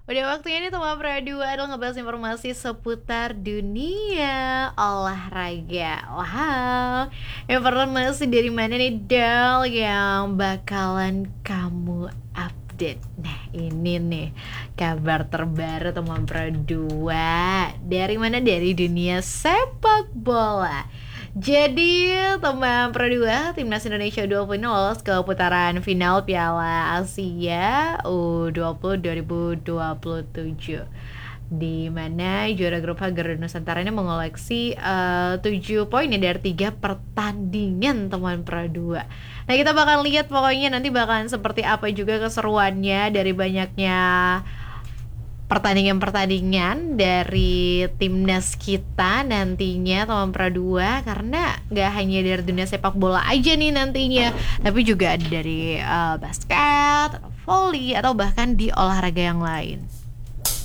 Udah waktunya nih teman Pradua adalah ngebahas informasi seputar dunia olahraga. Wow, informasi dari mana nih Del yang bakalan kamu update? Nah ini nih kabar terbaru teman Pradua. Dari mana? Dari dunia sepak bola. Jadi teman Pro 2 Timnas Indonesia 20 lolos ke putaran final Piala Asia U20 2027 di mana juara grup H Garuda Nusantara ini mengoleksi 7 poin ya dari 3 pertandingan teman Pro 2. Nah kita bakal lihat pokoknya nanti bakalan seperti apa juga keseruannya dari banyaknya pertandingan-pertandingan dari timnas kita nantinya teman Pradua, karena gak hanya dari dunia sepak bola aja nih nantinya, tapi juga ada dari basket, atau volley, atau bahkan di olahraga yang lain.